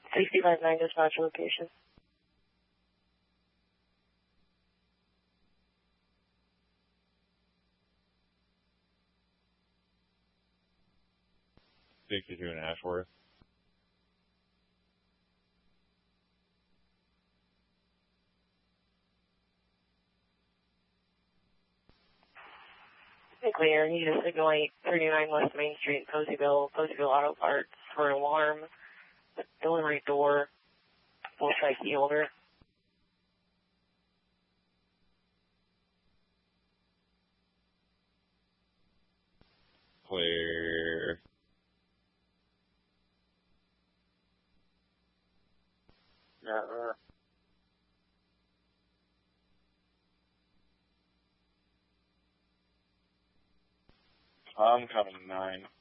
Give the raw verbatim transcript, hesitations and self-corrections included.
sixty-five nine dispatch location. sixty-two in Ashworth. Clear. You need a signal eight thirty-nine West Main Street, Poseyville, Poseyville Auto Parts for an alarm. Delivery door. Full site key holder. Clear. Yeah, uh, I'm coming nine.